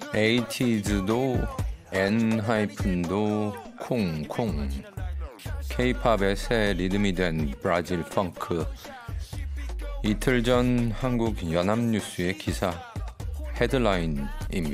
에이티즈도 엔하이픈도 콩콩. K-팝의 새 리듬이 된 브라질 펑크. 이틀 전 한국 연합뉴스의 기사 헤드라인입니다.